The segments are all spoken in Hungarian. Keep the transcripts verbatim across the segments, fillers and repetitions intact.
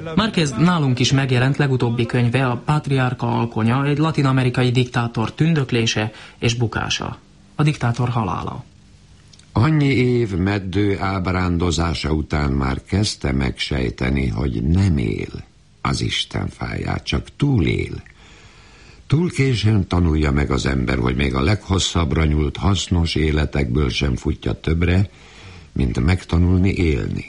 Márquez nálunk is megjelent legutóbbi könyve, a Pátriárka alkonya, egy latin-amerikai diktátor tündöklése és bukása. A diktátor halála. Annyi év meddő ábrándozása után már kezdte megsejteni, hogy nem él az Isten fáját, csak túlél. Túl későn tanulja meg az ember, hogy még a leghosszabbra nyúlt hasznos életekből sem futja többre, mint megtanulni élni.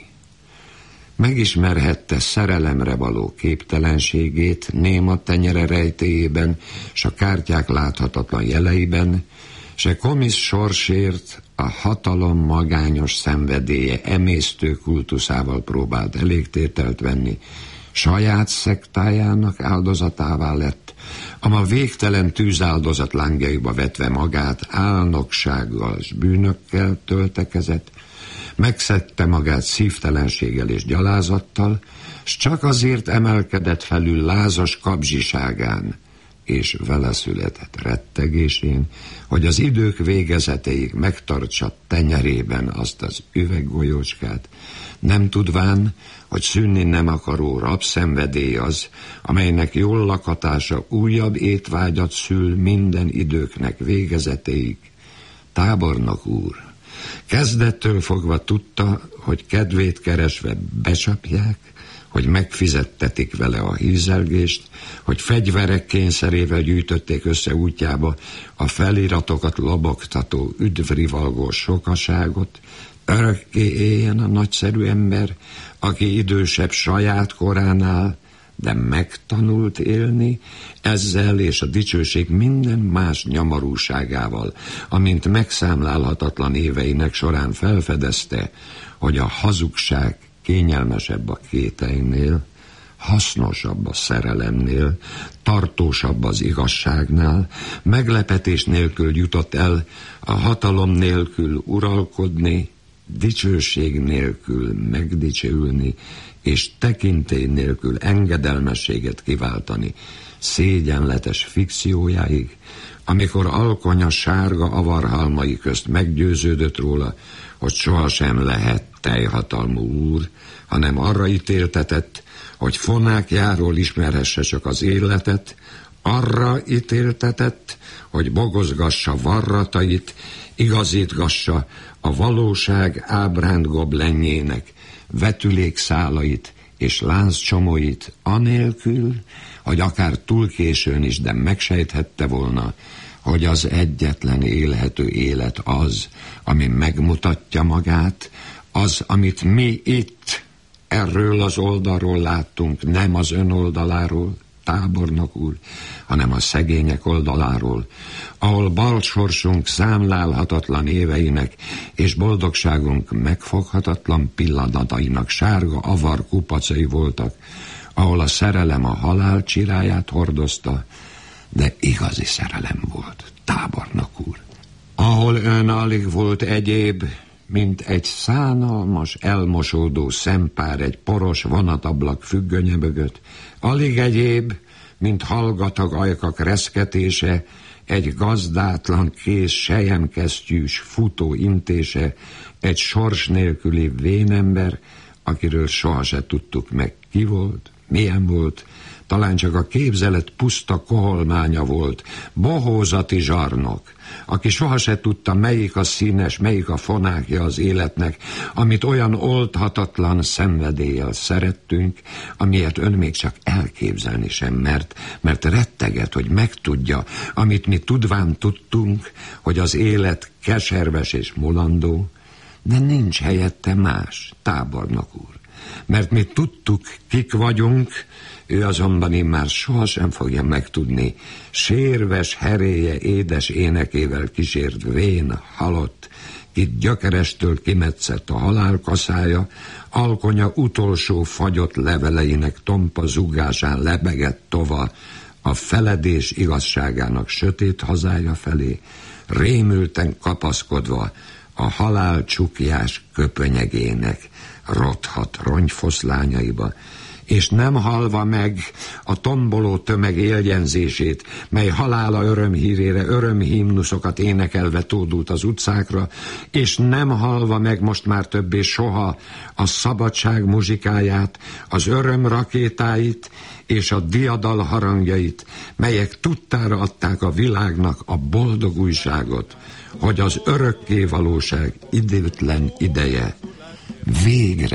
Megismerhette szerelemre való képtelenségét néma tenyere rejtéjében, s a kártyák láthatatlan jeleiben, se komisz sorsért a hatalom magányos szenvedélye emésztő kultuszával próbált elégtételt venni, saját szektájának áldozatává lett, ama végtelen tűzáldozat lángjaiba vetve magát álnoksággal s bűnökkel töltekezett, megszedte magát szívtelenséggel és gyalázattal, s csak azért emelkedett felül lázas kabzsiságán és vele született rettegésén, hogy az idők végezetéig megtartsa tenyerében azt az üveggolyócskát, nem tudván, hogy szűnni nem akaró rabszenvedély az, amelynek jól lakatása újabb étvágyat szül minden időknek végezetéig. Tábornok úr, kezdettől fogva tudta, hogy kedvét keresve becsapják, hogy megfizettetik vele a hízelgést, hogy fegyverek kényszerével gyűjtötték össze útjába a feliratokat lobogtató üdvrivalgó sokaságot, örökké éljen a nagyszerű ember, aki idősebb saját koránál, de megtanult élni, ezzel és a dicsőség minden más nyomorúságával, amint megszámlálhatatlan éveinek során felfedezte, hogy a hazugság kényelmesebb a kételynél, hasznosabb a szerelemnél, tartósabb az igazságnál, meglepetés nélkül jutott el a hatalom nélkül uralkodni, dicsőség nélkül megdicsőülni, és tekintély nélkül engedelmességet kiváltani szégyenletes fikciójáig, amikor alkonya sárga avarhalmai közt meggyőződött róla, hogy sohasem lehet teljhatalmú úr, hanem arra ítéltetett, hogy fonákjáról ismerhesse csak az életet, arra ítéltetett, hogy bogozgassa varratait, igazítgassa a valóság ábránd goblenjének vetülékszálait és lánccsomóit, anélkül, hogy akár túl későn is, de megsejthette volna, hogy az egyetlen élhető élet az, ami megmutatja magát, az, amit mi itt erről az oldalról láttunk, nem az ön oldaláról, tábornok úr, hanem a szegények oldaláról, ahol balsorsunk számlálhatatlan éveinek és boldogságunk megfoghatatlan pillanatainak sárga avar kupacai voltak, ahol a szerelem a halál csiráját hordozta, de igazi szerelem volt, tábornok úr. Ahol ön alig volt egyéb, mint egy szánalmas, elmosódó szempár egy poros vonatablak függönye mögött, alig egyéb, mint hallgatag ajkak reszketése, egy gazdátlan kész selyemkesztyűs futó intése, egy sors nélküli vénember, akiről soha se tudtuk meg, ki volt, milyen volt, talán csak a képzelet puszta koholmánya volt, bohózati zsarnok, aki soha se tudta, melyik a színes, melyik a fonákja az életnek, amit olyan oldhatatlan szenvedéllyel szerettünk, amiért ön még csak elképzelni sem mert, mert retteget, hogy megtudja, amit mi tudván tudtunk, hogy az élet keserves és mulandó, de nincs helyette más, tábornok úr. Mert mi tudtuk, kik vagyunk, ő azonban immár sohasem fogja megtudni. Sérves heréje édes énekével kísért vén halott, kit gyökerestől kimetszett a halálkaszája, alkonya utolsó fagyott leveleinek tompa zúgásán lebegett tova a feledés igazságának sötét hazája felé, rémülten kapaszkodva a halál csukjás köpönyegének rothat rongyfoszlányaiba, és nem halva meg a tomboló tömeg éljenzését, mely halála örömhírére örömhimnuszokat énekelve tódult az utcákra, és nem halva meg most már többé soha a szabadság muzsikáját, az öröm rakétáit és a diadal harangjait, melyek tudtára adták a világnak a boldog újságot, hogy az örökké valóság időtlen ideje végre